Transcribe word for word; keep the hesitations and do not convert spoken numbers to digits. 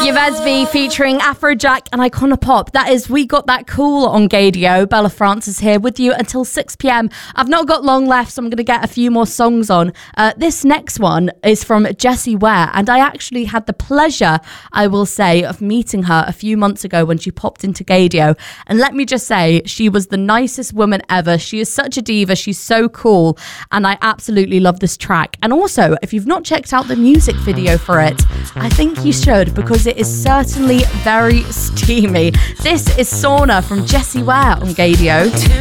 Yves featuring Afrojack and Icona Pop. That is We Got That Cool on Gaydio. Bella Francis here with you until six p.m. I've not got long left, so I'm going to get a few more songs on. Uh, this next one is from Jessie Ware, and I actually had the pleasure, I will say, of meeting her a few months ago when she popped into Gaydio. And let me just say, she was the nicest woman ever. She is such a diva. She's so cool, and I absolutely love this track. And also, if you've not checked out the music video for it, I think you should, because it is certainly very steamy. This is Sauna from Jessie Ware on Gaydio.